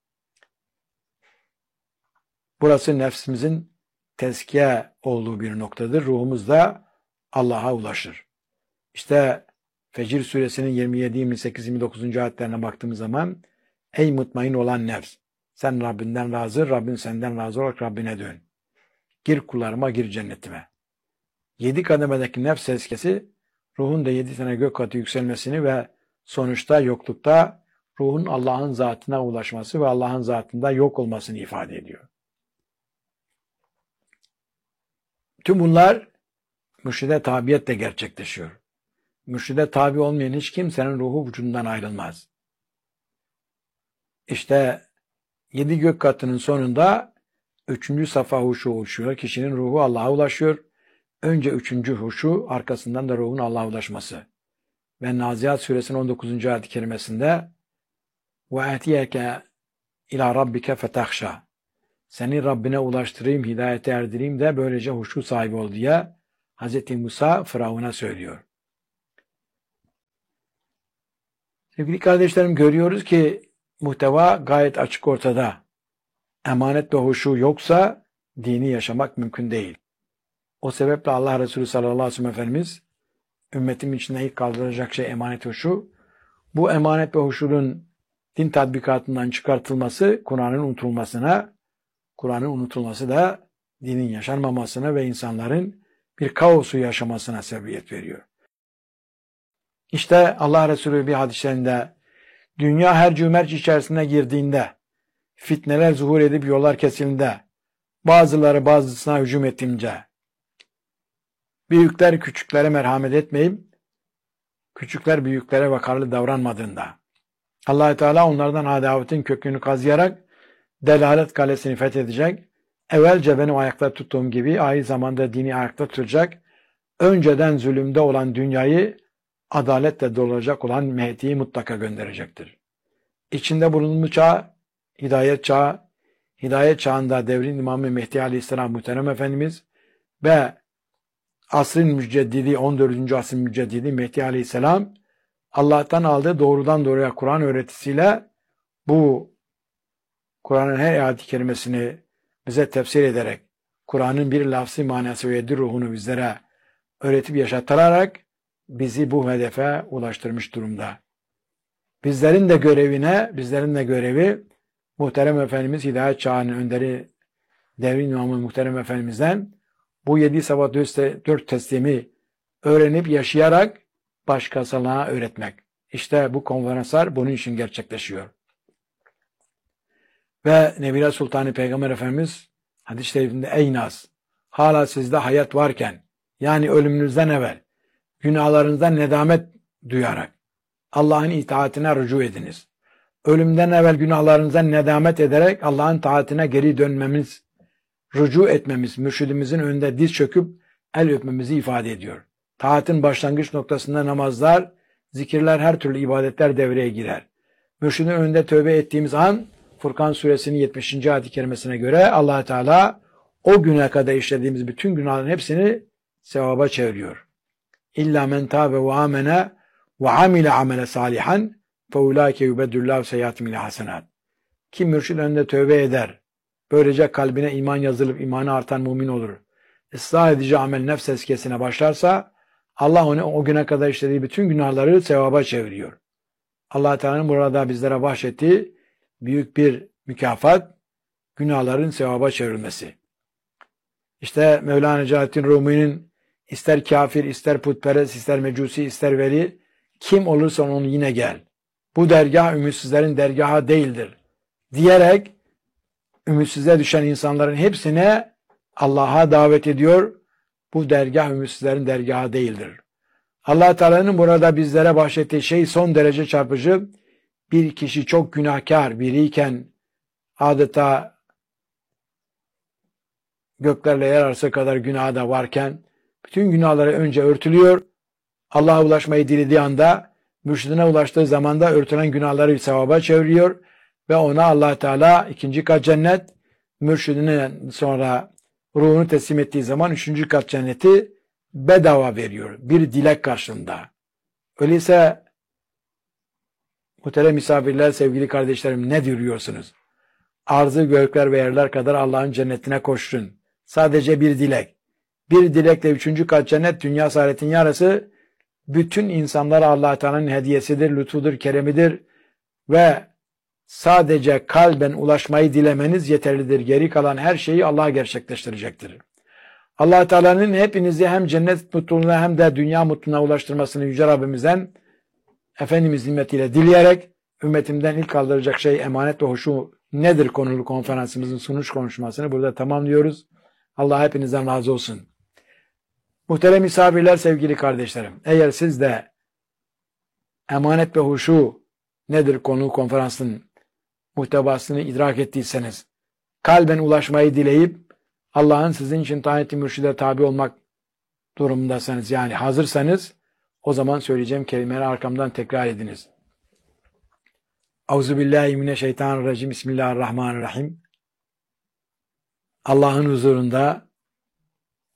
Burası nefsimizin tezkiye olduğu bir noktadır. Ruhumuz da Allah'a ulaşır. İşte Fecir suresinin yirmi yedi, yirmi sekiz, yirmi dokuzuncu ayetlerine baktığımız zaman ey mutmain olan nefs, sen Rabbinden razı, Rabbin senden razı olarak Rabbine dön. Gir kullarıma, gir cennetime. Yedi kademedeki nefs tezkiyesi ruhun da yedi tane gök katı yükselmesini ve sonuçta yoklukta ruhun Allah'ın zatına ulaşması ve Allah'ın zatında yok olmasını ifade ediyor. Tüm bunlar mürşide tabiyetle gerçekleşiyor. Mürşide tabi olmayan hiç kimsenin ruhu vücudundan ayrılmaz. İşte yedi gök katının sonunda üçüncü safa huşu ulaşıyor. Kişinin ruhu Allah'a ulaşıyor. Önce üçüncü huşu, arkasından da ruhun Allah'a ulaşması. Ve Nazihat suresinin on dokuzuncu ayet-i kerimesinde وَاَتِيَكَ اِلَى رَبِّكَ فَتَخْشَى Seni Rabbine ulaştırayım, hidayete erdireyim de böylece huşu sahibi ol diye Hazreti Musa Firavun'a söylüyor. Sevgili kardeşlerim, görüyoruz ki muhteva gayet açık ortada. Emanet ve huşu yoksa dini yaşamak mümkün değil. O sebeple Allah Resulü sallallahu aleyhi ve sellem Efendimiz ümmetim içinde ilk kaldıracak şey emanet ve huşu. Bu emanet ve huşunun din tatbikatından çıkartılması Kur'an'ın unutulmasına, Kur'an'ın unutulması da dinin yaşanmamasına ve insanların bir kaosu yaşamasına sebebiyet veriyor. İşte Allah Resulü bir hadislerinde dünya her cümerç içerisine girdiğinde, fitneler zuhur edip yollar kesildiğinde, bazıları bazısına hücum ettiğince, büyükler küçüklere merhamet etmeyip, küçükler büyüklere vakarlı davranmadığında, Allah Teala onlardan adavetin kökünü kazıyarak delalet kalesini fethedecek, evvelce benim ayakta tuttuğum gibi aynı zamanda dini ayakta tutacak, önceden zulümde olan dünyayı adaletle dolduracak olan Mehdi'yi mutlaka gönderecektir. İçinde bulunduğumuz çağ, hidayet çağı, hidayet çağında devrin İmamı Mehdi Aleyhisselam Muhterem Efendimiz ve asrın müceddidi, on dördüncü asrın müceddidi Mehdi Aleyhisselam Allah'tan aldığı doğrudan doğruya Kur'an öğretisiyle bu Kur'an'ın her ayet-i kerimesini bize tefsir ederek Kur'an'ın bir lafzi manası ve yedi ruhunu bizlere öğretip yaşatarak bizi bu hedefe ulaştırmış durumda. Bizlerin de görevine, bizlerin de görevi Muhterem Efendimiz Hidayet Çağı'nın önderi devrin imamı Muhterem Efendimiz'den bu yedi sabah dört teslimi öğrenip yaşayarak başkasına öğretmek. İşte bu konferanslar bunun için gerçekleşiyor. Ve Nebile Sultanı Peygamber Efendimiz hadis-i şerifinde ey Naz, hala sizde hayat varken, yani ölümünüzden evvel günahlarınızdan nedamet duyarak Allah'ın itaatine rücu ediniz. Ölümden evvel günahlarınızdan nedamet ederek Allah'ın taatine geri dönmemiz, rücu etmemiz, mürşidimizin önünde diz çöküp el öpmemizi ifade ediyor. Taatın başlangıç noktasında namazlar, zikirler, her türlü ibadetler devreye girer. Mürşidin önünde tövbe ettiğimiz an Furkan suresinin yetmişinci ayet-i kerimesine göre Allah Teala o güne kadar işlediğimiz bütün günahların hepsini sevaba çeviriyor. İlla men tâbe ve amene ve amile amele salihan fe ulaike yubeddüllahu seyyiatim ile hasenat. Kim mürşid önünde tövbe eder, böylece kalbine iman yazılıp imanı artan mümin olur, ıslah edici amel nefs eskesine başlarsa Allah onu o güne kadar işlediği bütün günahları sevaba çeviriyor. Allah Teala'nın burada bizlere bahşettiği büyük bir mükafat, günahların sevaba çevrilmesi. İşte Mevlana Celaleddin Rumi'nin ister kafir, ister putperest, ister mecusi, ister veli, kim olursa onu yine gel. Bu dergah ümitsizlerin dergahı değildir diyerek ümitsizliğe düşen insanların hepsine Allah'a davet ediyor. Bu dergah ümitsizlerin dergahı değildir. Allah Teala'nın burada bizlere bahşettiği şey son derece çarpıcı. Bir kişi çok günahkar biriyken adeta göklerle yer arası kadar günahı da varken bütün günahları önce örtülüyor. Allah'a ulaşmayı dilediği anda, mürşidine ulaştığı zamanda örtülen günahları sevaba çeviriyor ve ona Allah Teala ikinci kat cennet, mürşidine sonra ruhunu teslim ettiği zaman üçüncü kat cenneti bedava veriyor. Bir dilek karşılığında. Öyleyse muhterem misafirler, sevgili kardeşlerim, ne diyorsunuz? Arzı gökler ve yerler kadar Allah'ın cennetine koşun. Sadece bir dilek. Bir dilekle üçüncü kat cennet, dünya saadetin yarısı, bütün insanlara Allah Teala'nın hediyesidir, lütfudur, keremidir ve sadece kalben ulaşmayı dilemeniz yeterlidir. Geri kalan her şeyi Allah gerçekleştirecektir. Allah Teala'nın hepinizi hem cennet mutluluğuna hem de dünya mutluluğuna ulaştırmasını Yüce Rabbimizden Efendimiz nimmetiyle dileyerek ümmetimden ilk kaldıracak şey emanet ve huşu nedir konulu konferansımızın sunuş konuşmasını burada tamamlıyoruz. Allah hepinizden razı olsun. Muhterem misafirler, sevgili kardeşlerim, eğer siz de emanet ve huşu nedir konulu konferansın muhtevasını idrak ettiyseniz, kalben ulaşmayı dileyip Allah'ın sizin için tayin ettiği mürşide tabi olmak durumundasınız, yani hazırsanız, o zaman söyleyeceğim kelimeleri arkamdan tekrar ediniz. Euzubillahimineşşeytanirracim. Bismillahirrahmanirrahim. Allah'ın huzurunda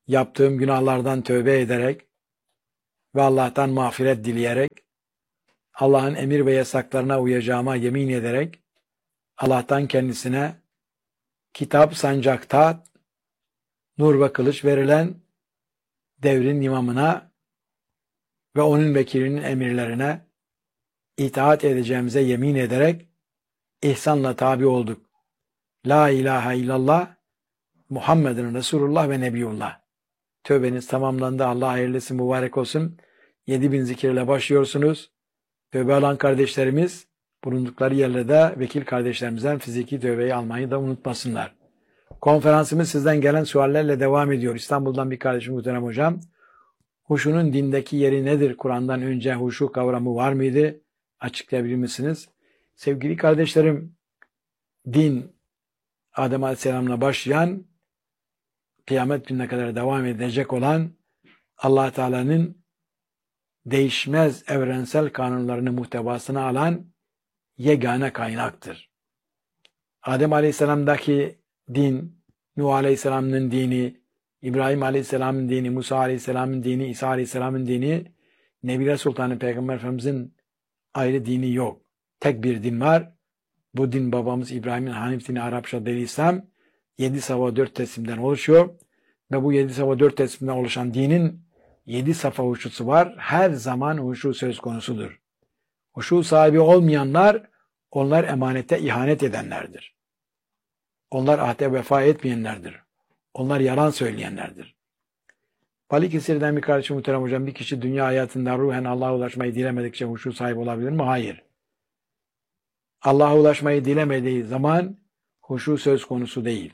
yaptığım günahlardan tövbe ederek ve Allah'tan mağfiret dileyerek, Allah'ın emir ve yasaklarına uyacağıma yemin ederek, Allah'tan kendisine kitap sancakta nur ve kılıç verilen devrin imamına ve onun vekilinin emirlerine itaat edeceğimize yemin ederek ihsanla tabi olduk. La ilahe illallah, Muhammedun Resulullah ve Nebiyullah. Tövbeniz tamamlandı. Allah hayırlısı mübarek olsun. yedi bin zikirle başlıyorsunuz. Tövbe alan kardeşlerimiz bulundukları yerlerde vekil kardeşlerimizden fiziki tövbeyi almayı da unutmasınlar. Konferansımız sizden gelen suallerle devam ediyor. İstanbul'dan bir kardeşim muhterem hocam. Huşunun dindeki yeri nedir? Kur'an'dan önce huşu kavramı var mıydı? Açıklayabilir misiniz? Sevgili kardeşlerim, din Adem Aleyhisselam'la başlayan, kıyamet gününe kadar devam edecek olan Allah Teala'nın değişmez evrensel kanunlarını muhtevasına alan yegane kaynaktır. Adem Aleyhisselam'daki din, Nuh Aleyhisselam'ın dini, İbrahim Aleyhisselam'ın dini, Musa Aleyhisselam'ın dini, İsa Aleyhisselam'ın dini, Nebiler Sultanı Peygamber Efendimiz'in ayrı dini yok. Tek bir din var. Bu din babamız İbrahim'in Hanif dini Arapça dil İslam, yedi safa dört teslimden oluşuyor. Ve bu yedi safa dört teslimden oluşan dinin yedi safa huşusu var. Her zaman huşu söz konusudur. Huşu sahibi olmayanlar, onlar emanete ihanet edenlerdir. Onlar ahde vefa etmeyenlerdir. Onlar yalan söyleyenlerdir. Balıkesir'den bir kardeşim muhterem hocam, bir kişi dünya hayatında ruhen Allah'a ulaşmayı dilemedikçe huşu sahibi olabilir mi? Hayır. Allah'a ulaşmayı dilemediği zaman huşu söz konusu değil.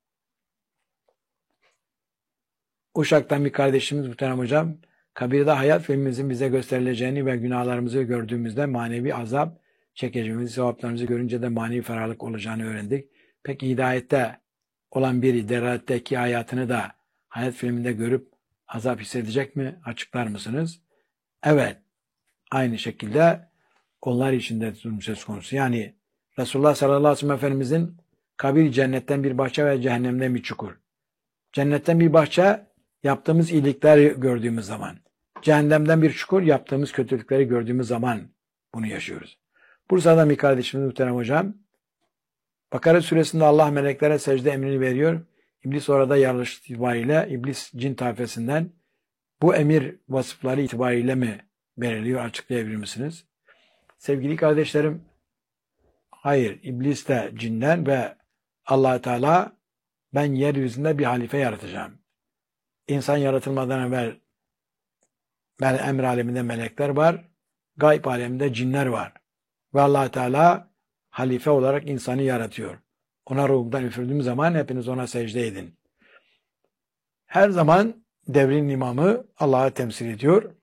Uşak'tan bir kardeşimiz muhterem hocam, kabirde hayat filmimizin bize gösterileceğini ve günahlarımızı gördüğümüzde manevi azap çekeceğimizi, sevaplarımızı görünce de manevi ferahlık olacağını öğrendik. Peki hidayette olan biri deraletteki hayatını da hayat filminde görüp azap hissedecek mi? Açıklar mısınız? Evet. Aynı şekilde onlar için de durum söz konusu. Yani Resulullah sallallahu aleyhi ve sellem Efendimizin kabir cennetten bir bahçe ve cehennemden bir çukur. Cennetten bir bahçe yaptığımız iyilikleri gördüğümüz zaman. Cehennemden bir çukur yaptığımız kötülükleri gördüğümüz zaman bunu yaşıyoruz. Bursa'dan bir kardeşimiz muhterem hocam. Bakara suresinde Allah meleklere secde emrini veriyor. İblis orada yarış itibariyle, iblis cin tayfesinden bu emir vasıfları itibariyle mi veriliyor? Açıklayabilir misiniz? Sevgili kardeşlerim, hayır, iblis de cinden ve Allah Teala ben yeryüzünde bir halife yaratacağım. İnsan yaratılmadan evvel emir aleminde melekler var, gayb aleminde cinler var. Ve Allah Teala halife olarak insanı yaratıyor. Ona ruhumdan üfürdüğüm zaman hepiniz ona secde edin. Her zaman devrin imamı Allah'a temsil ediyor.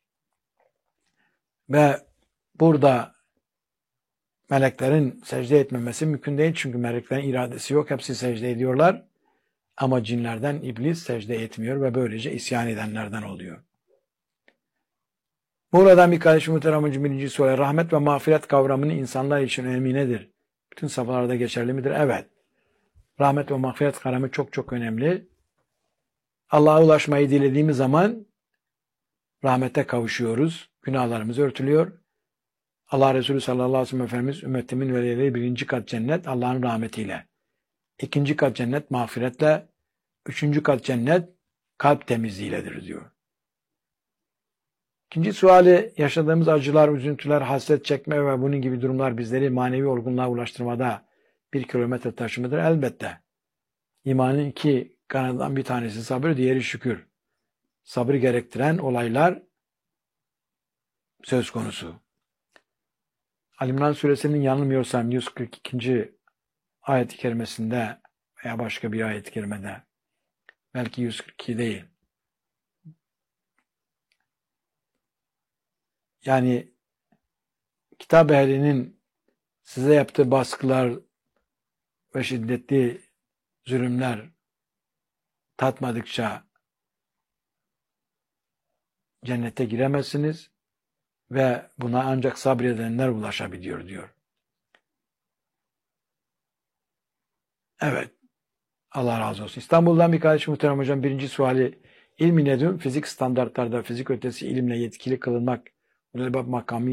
Ve burada meleklerin secde etmemesi mümkün değil. Çünkü meleklerin iradesi yok. Hepsi secde ediyorlar. Ama cinlerden iblis secde etmiyor ve böylece isyan edenlerden oluyor. Buradan bir kardeşim muhterem hocam birinci soru. Rahmet ve mağfiret kavramını insanlar için önemi nedir? Bütün safhalarda geçerli midir? Evet. Rahmet ve mağfiret kavramı çok çok önemli. Allah'a ulaşmayı dilediğimiz zaman rahmete kavuşuyoruz. Günahlarımız örtülüyor. Allah Resulü sallallahu aleyhi ve sellem Efendimiz ümmetimin velileri birinci kat cennet Allah'ın rahmetiyle. İkinci kat cennet mağfiretle. Üçüncü kat cennet kalp temizliğiyledir diyor. İkinci suali, yaşadığımız acılar, üzüntüler, hasret çekme ve bunun gibi durumlar bizleri manevi olgunluğa ulaştırmada bir kilometre taşı mıdır? Elbette. İmanın iki kanadından bir tanesi sabır, diğeri şükür. Sabrı gerektiren olaylar söz konusu. Ali-İmran suresinin yanılmıyorsam yüz kırk ikinci ayet-i kerimesinde veya başka bir ayet-i kerimede, belki yüz kırk iki değil. Yani kitap ehlinin size yaptığı baskılar ve şiddetli zulümler tatmadıkça cennete giremezsiniz ve buna ancak sabredenler ulaşabiliyor diyor. Evet. Allah razı olsun. İstanbul'dan bir kardeşim muhterem hocam birinci suali, İlmi ledün fizik standartlarda fizik ötesi ilimle yetkili kılınmak, mürebbep makamı